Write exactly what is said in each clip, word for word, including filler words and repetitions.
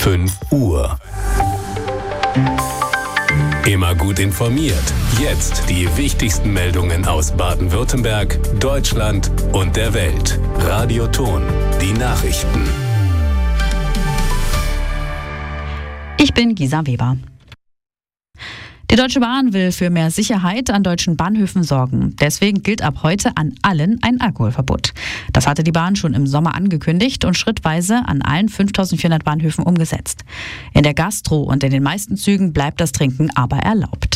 fünf Uhr. Immer gut informiert. Jetzt die wichtigsten Meldungen aus Baden-Württemberg, Deutschland und der Welt. Radio Ton, die Nachrichten. Ich bin Gisa Weber. Die Deutsche Bahn will für mehr Sicherheit an deutschen Bahnhöfen sorgen. Deswegen gilt ab heute an allen ein Alkoholverbot. Das hatte die Bahn schon im Sommer angekündigt und schrittweise an allen fünftausendvierhundert Bahnhöfen umgesetzt. In der Gastro und in den meisten Zügen bleibt das Trinken aber erlaubt.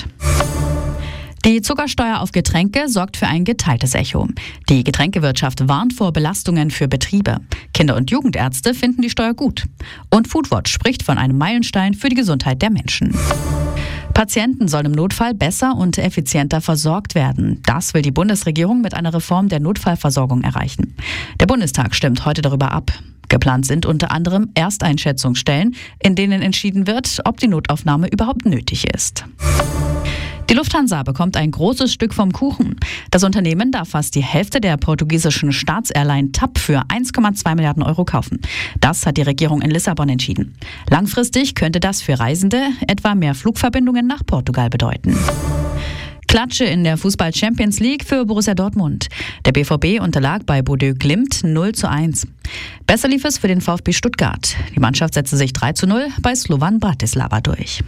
Die Zuckersteuer auf Getränke sorgt für ein geteiltes Echo. Die Getränkewirtschaft warnt vor Belastungen für Betriebe. Kinder- und Jugendärzte finden die Steuer gut. Und Foodwatch spricht von einem Meilenstein für die Gesundheit der Menschen. Patienten sollen im Notfall besser und effizienter versorgt werden. Das will die Bundesregierung mit einer Reform der Notfallversorgung erreichen. Der Bundestag stimmt heute darüber ab. Geplant sind unter anderem Ersteinschätzungsstellen, in denen entschieden wird, ob die Notaufnahme überhaupt nötig ist. Die Lufthansa bekommt ein großes Stück vom Kuchen. Das Unternehmen darf fast die Hälfte der portugiesischen Staatsairline T A P für eins Komma zwei Milliarden Euro kaufen. Das hat die Regierung in Lissabon entschieden. Langfristig könnte das für Reisende etwa mehr Flugverbindungen nach Portugal bedeuten. Klatsche in der Fußball-Champions League für Borussia Dortmund. Der B V B unterlag bei Bodø Glimt null zu eins. Besser lief es für den VfB Stuttgart. Die Mannschaft setzte sich drei zu null bei Slovan Bratislava durch.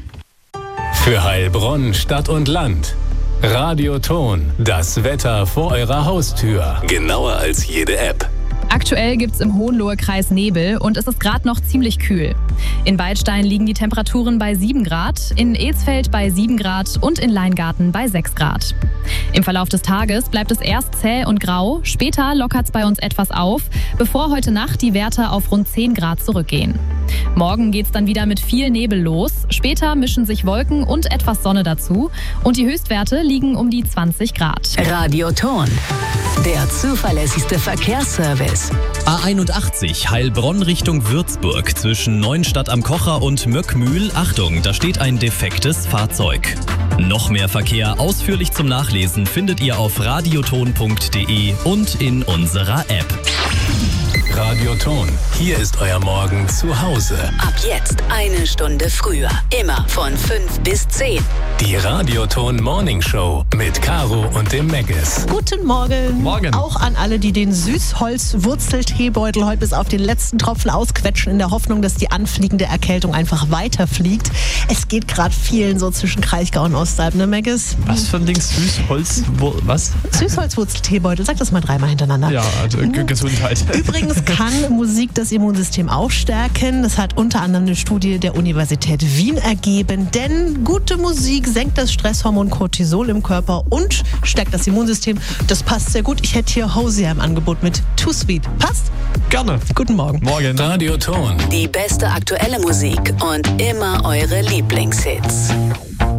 Für Heilbronn, Stadt und Land. Radio Ton, das Wetter vor eurer Haustür. Genauer als jede App. Aktuell gibt es im Hohenlohe-Kreis Nebel und es ist gerade noch ziemlich kühl. In Beilstein liegen die Temperaturen bei sieben Grad, in Edsfeld bei sieben Grad und in Leingarten bei sechs Grad. Im Verlauf des Tages bleibt es erst zäh und grau, später lockert es bei uns etwas auf, bevor heute Nacht die Werte auf rund zehn Grad zurückgehen. Morgen geht es dann wieder mit viel Nebel los, später mischen sich Wolken und etwas Sonne dazu und die Höchstwerte liegen um die zwanzig Grad. Radio Ton, der zuverlässigste Verkehrsservice. A einundachtzig Heilbronn Richtung Würzburg zwischen Neuenstadt am Kocher und Möckmühl. Achtung, da steht ein defektes Fahrzeug. Noch mehr Verkehr ausführlich zum Nachlesen findet ihr auf radioton punkt de und in unserer App. Radio Ton, hier ist euer Morgen zu Hause. Ab jetzt eine Stunde früher. Immer von fünf bis zehn. Die Radio Ton Morning Show mit Caro und dem Meggis. Guten Morgen. Morgen. Auch an alle, die den Süßholz-Wurzelteebeutel heute bis auf den letzten Tropfen ausquetschen, in der Hoffnung, dass die anfliegende Erkältung einfach weiterfliegt. Es geht gerade vielen so zwischen Kraichgau und Ostalb, ne, Meggis? Was für ein Ding? Süßholz? Was? Süßholz-Wurzelteebeutel, sag das mal dreimal hintereinander. Ja, also G- Gesundheit. Übrigens kann Musik das Immunsystem auch stärken. Das hat unter anderem eine Studie der Universität Wien ergeben. Denn gute Musik senkt das Stresshormon Cortisol im Körper und stärkt das Immunsystem. Das passt sehr gut. Ich hätte hier Hosier im Angebot mit Too Sweet. Passt? Gerne. Guten Morgen. Morgen. Radio Ton. Die beste aktuelle Musik und immer eure Lieblingshits.